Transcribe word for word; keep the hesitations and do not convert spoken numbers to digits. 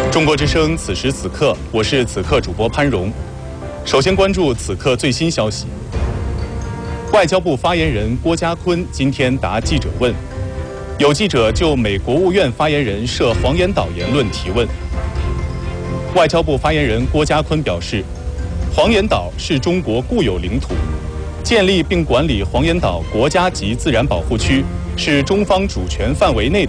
中国之声，此时此刻，我是此刻主播潘荣。首先关注此刻最新消息。外交部发言人郭家坤今天答记者问，有记者就美国务院发言人涉黄岩岛言论提问。外交部发言人郭家坤表示，黄岩岛是中国固有领土，建立并管理黄岩岛国家级自然保护区是中方主权范围内